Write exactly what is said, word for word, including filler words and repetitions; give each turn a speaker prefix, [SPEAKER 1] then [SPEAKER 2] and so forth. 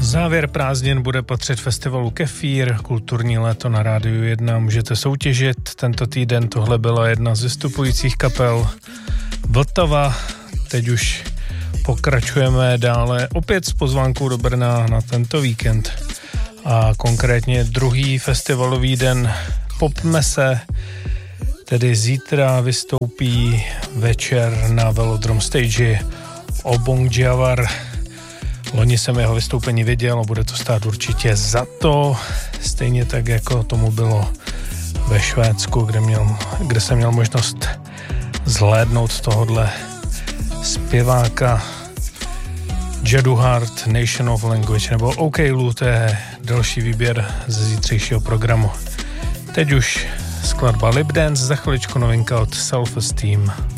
[SPEAKER 1] Závěr prázdnin bude patřit festivalu Kefír, kulturní léto na Rádiu jedna. Můžete soutěžit tento týden, tohle byla jedna z vystupujících kapel Vltava. Teď už pokračujeme dále opět s pozvánkou do Brna na tento víkend. A konkrétně druhý festivalový den Popmese, tedy zítra vystoupí večer na Velodrom Stage Obong Jawar. Loni jsem jeho vystoupení viděl a bude to stát určitě za to. Stejně tak, jako tomu bylo ve Švédsku, kde, měl, kde jsem měl možnost zhlédnout tohodle zpěváka Jadu Hart, Nation of Language, nebo OK Lu, to je další výběr ze zítřejšího programu. Teď už skladba Lip Dance, za chviličku novinka od Self Esteem.